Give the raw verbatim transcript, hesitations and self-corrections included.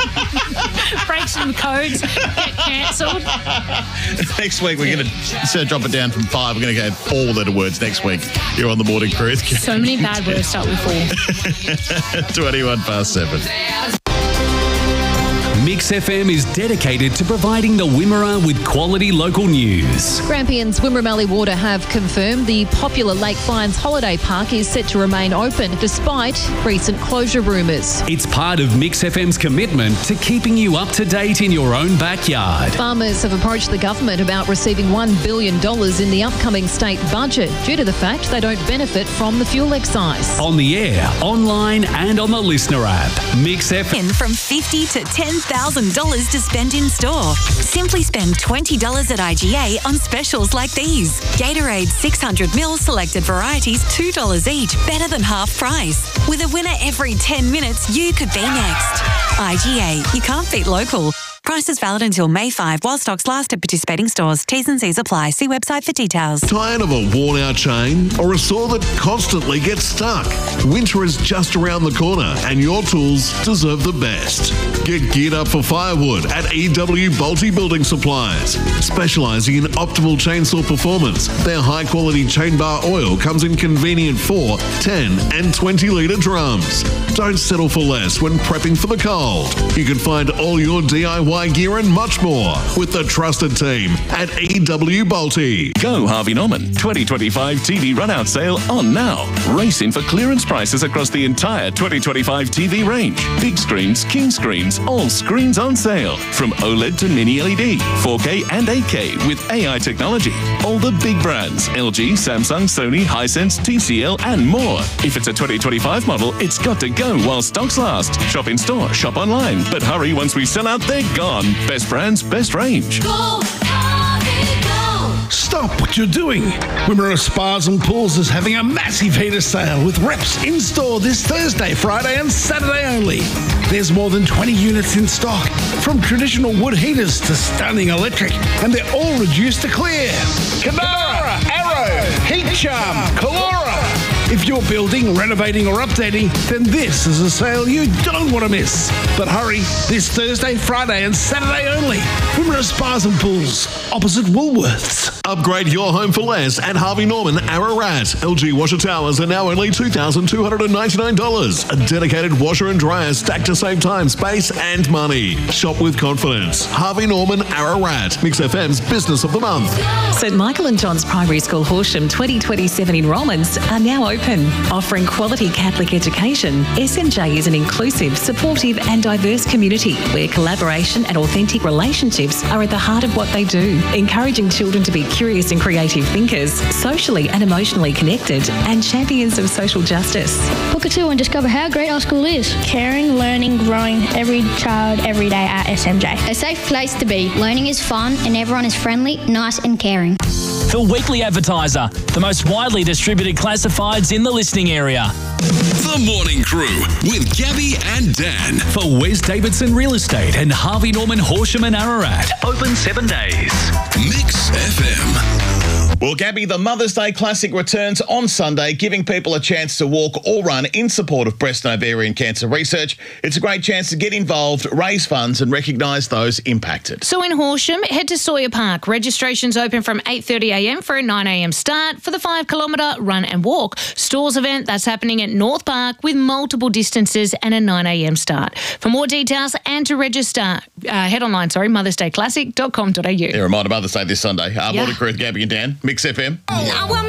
Break some codes, get cancelled. Next week, we're going to so drop it down from five. We're going to go four-letter words next week. You're on the morning cruise. So many bad words start with four. twenty-one past seven. Mix F M is dedicated to providing the Wimmera with quality local news. Grampians Wimmera Water have confirmed the popular Lake Fynes Holiday Park is set to remain open despite recent closure rumours. It's part of Mix F M's commitment to keeping you up to date in your own backyard. Farmers have approached the government about receiving one billion dollars in the upcoming state budget due to the fact they don't benefit from the fuel excise. On the air, online and on the Listener app. Mix F M. From fifty to ten thousand dollars to spend in store. Simply spend twenty dollars at I G A on specials like these. Gatorade six hundred mil selected varieties, two dollars each, better than half price. With a winner every ten minutes, you could be next. I G A, you can't beat local. Prices valid until May fifth while stocks last at participating stores. T's and C's apply. See website for details. Tired of a worn-out chain or a saw that constantly gets stuck? Winter is just around the corner and your tools deserve the best. Get geared up for firewood at E W Bolte Building Supplies. Specialising in optimal chainsaw performance, their high-quality chain bar oil comes in convenient four, ten and twenty litre drums. Don't settle for less when prepping for the cold. You can find all your D I Y gear and much more with the trusted team at E W Bolte. Go Harvey Norman twenty twenty-five T V run-out sale on now. Race in for clearance prices across the entire twenty twenty-five T V range. Big screens, king screens, all screens on sale. From OLED to mini L E D, four K and eight K with A I technology. All the big brands, L G, Samsung, Sony, Hisense, T C L and more. If it's a twenty twenty-five model, it's got to go while stocks last. Shop in store, shop online. But hurry, once we sell out, they're gone. Best brands, best range. Go, Harvey, go. Stop what you're doing. Wimmera Spas and Pools is having a massive heater sale with reps in store this Thursday, Friday and Saturday only. There's more than twenty units in stock, from traditional wood heaters to stunning electric, and they're all reduced to clear. Canara, Arrow, Heat Charm, Calora. If you're building, renovating or updating, then this is a sale you don't want to miss. But hurry, this Thursday, Friday and Saturday only. Wimmera Spas and Pools, opposite Woolworths. Upgrade your home for less at Harvey Norman Ararat. L G washer towers are now only two thousand two hundred ninety-nine dollars. A dedicated washer and dryer stacked to save time, space and money. Shop with confidence. Harvey Norman Ararat. Mix F M's Business of the Month. St Michael and John's Primary School Horsham twenty twenty-seven enrolments are now open. Offering quality Catholic education, S M J is an inclusive, supportive and diverse community where collaboration and authentic relationships are at the heart of what they do, encouraging children to be curious and creative thinkers, socially and emotionally connected, and champions of social justice. Book a tour and discover how great our school is. Caring, learning, growing, every child, every day at S M J. A safe place to be. Learning is fun and everyone is friendly, nice and caring. The Weekly Advertiser, the most widely distributed classifieds in the listening area. The Morning Crew with Gabby and Dan for Wes Davidson Real Estate and Harvey Norman Horsham and Ararat. Open seven days. Mix F M. Well, Gabby, the Mother's Day Classic returns on Sunday, giving people a chance to walk or run in support of breast and ovarian cancer research. It's a great chance to get involved, raise funds and recognise those impacted. So in Horsham, head to Sawyer Park. Registration's open from eight thirty a m for a nine a m start for the five kilometre run and walk. Stores event that's happening at North Park with multiple distances and a nine a m start. For more details and to register, uh, head online, sorry, mothers day classic dot com dot a u. Yeah, reminder, Mother's Day this Sunday. Uh, Yeah. Morning Crew with Gabby and Dan. Mix F M.